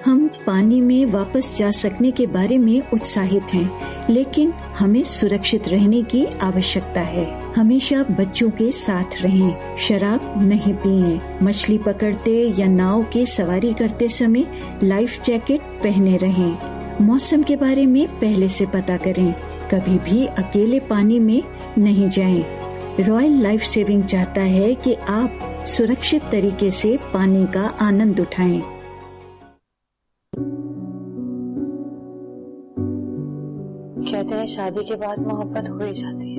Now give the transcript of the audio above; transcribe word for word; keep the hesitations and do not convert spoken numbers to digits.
हम पानी में वापस जा सकने के बारे में उत्साहित हैं, लेकिन हमें सुरक्षित रहने की आवश्यकता है। हमेशा बच्चों के साथ रहें, शराब नहीं पिएं, मछली पकड़ते या नाव की सवारी करते समय लाइफ जैकेट पहने रहें। मौसम के बारे में पहले से पता करें, कभी भी अकेले पानी में नहीं जाएं। रॉयल लाइफ सेविंग चाहता है कि आप सुरक्षित तरीके से पानी का आनंद उठाएं। कहते हैं शादी के बाद मोहब्बत हो ही जाती है,